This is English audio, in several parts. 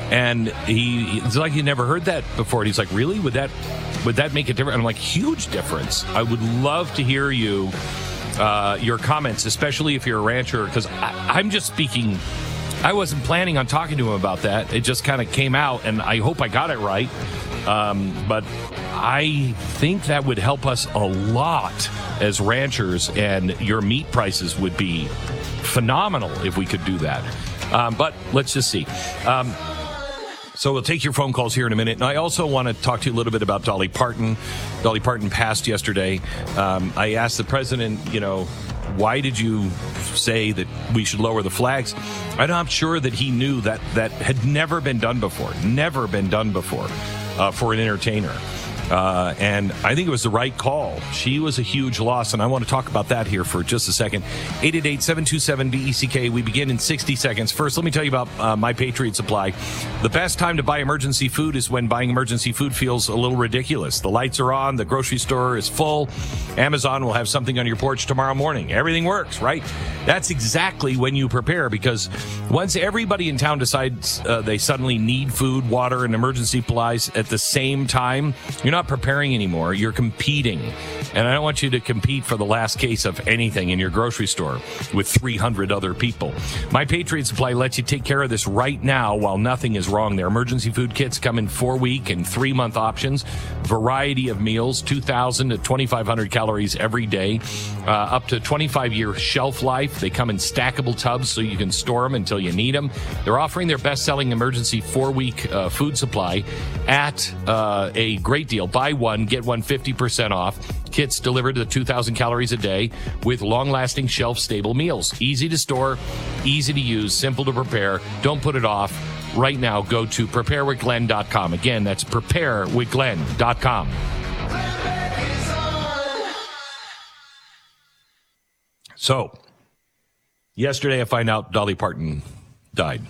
And it's like he never heard that before. And he's like, really? Would that make a difference? I'm like, huge difference. I would love to hear your comments, especially if you're a rancher, because I'm just speaking. I wasn't planning on talking to him about that. It just kind of came out, and I hope I got it right. But I think that would help us a lot as ranchers, and your meat prices would be phenomenal if we could do that. But let's just see. So we'll take your phone calls here in a minute. And I also want to talk to you a little bit about Dolly Parton. Dolly Parton passed yesterday. I asked the president, why did you say that we should lower the flags? I'm not sure that he knew that had never been done before for an entertainer. And I think it was the right call. She was a huge loss, and I want to talk about that here for just a second. 888-727-BECK. We begin in 60 seconds. First, let me tell you about My Patriot Supply. The best time to buy emergency food is when buying emergency food feels a little ridiculous. The lights are on, the grocery store is full, Amazon will have something on your porch tomorrow morning. Everything works, right? That's exactly when you prepare, because once everybody in town decides they suddenly need food, water, and emergency supplies at the same time, you're not preparing anymore. You're competing. And I don't want you to compete for the last case of anything in your grocery store with 300 other people. My Patriot Supply lets you take care of this right now while nothing is wrong. Their emergency food kits come in 4-week and 3-month options. Variety of meals, 2,000 to 2,500 calories every day. Up to 25-year shelf life. They come in stackable tubs so you can store them until you need them. They're offering their best-selling emergency 4-week food supply at a great deal. Buy one, get one 50% off. Kits delivered to 2,000 calories a day with long-lasting shelf-stable meals. Easy to store, easy to use, simple to prepare. Don't put it off. Right now, go to preparewithglenn.com. Again, that's preparewithglenn.com. So, yesterday I find out Dolly Parton died.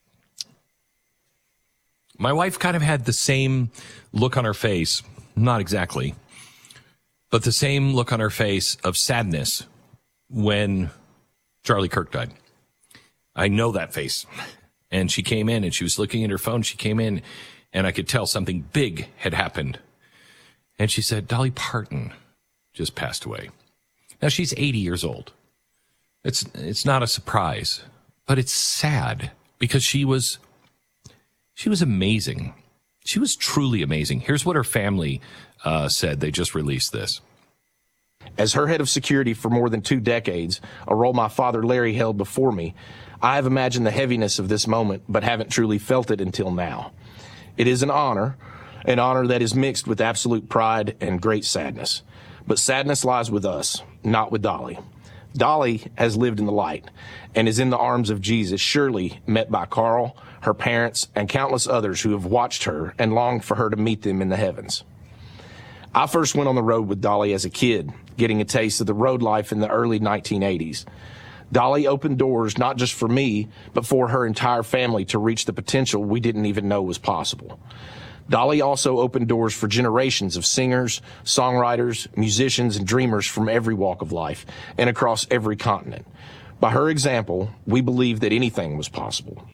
My wife kind of had the same look on her face, not exactly, but the same look on her face of sadness when Charlie Kirk died. I know that face. And she came in and she was looking at her phone. She came in and I could tell something big had happened. And she said, Dolly just passed away. Now she's 80 years old. It's not a surprise, but it's sad because she was amazing. She was truly amazing. Here's what her family said. They just released this. As her head of security for more than 2 decades, a role my father Larry held before me, I have imagined the heaviness of this moment, but haven't truly felt it until now. It is an honor that is mixed with absolute pride and great sadness. But sadness lies with us, not with Dolly. Dolly has lived in the light and is in the arms of Jesus, surely met by Carl, her parents, and countless others who have watched her and longed for her to meet them in the heavens. I first went on the road with Dolly as a kid, getting a taste of the road life in the early 1980s. Dolly opened doors not just for me, but for her entire family to reach the potential we didn't even know was possible. Dolly also opened doors for generations of singers, songwriters, musicians, and dreamers from every walk of life and across every continent. By her example, we believed that anything was possible.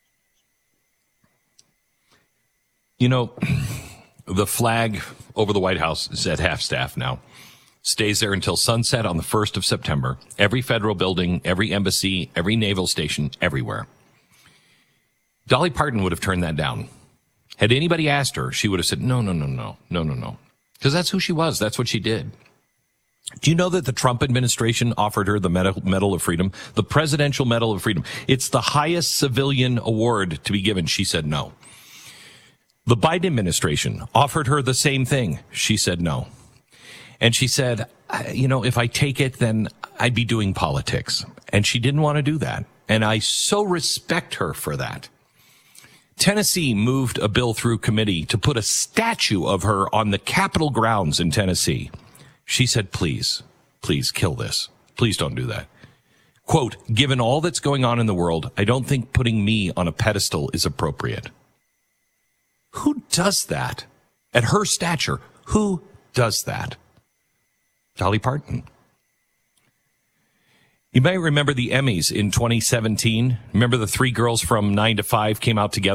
You know, the flag over the White House is at half-staff now. Stays there until sunset on the 1st of September. Every federal building, every embassy, every naval station, everywhere. Dolly Parton would have turned that down. Had anybody asked her, she would have said, no. Because that's who she was. That's what she did. Do you know that the Trump administration offered her the Medal of Freedom, the Presidential Medal of Freedom? It's the highest civilian award to be given. She said no. The Biden administration offered her the same thing. She said no. And she said, if I take it, then I'd be doing politics. And she didn't want to do that. And I so respect her for that. Tennessee moved a bill through committee to put a statue of her on the Capitol grounds in Tennessee. She said, please kill this. Please don't do that. Quote, given all that's going on in the world, I don't think putting me on a pedestal is appropriate. Who does that? At her stature, who does that? Dolly Parton. You may remember the Emmys in 2017. Remember the 3 girls from 9 to 5 came out together?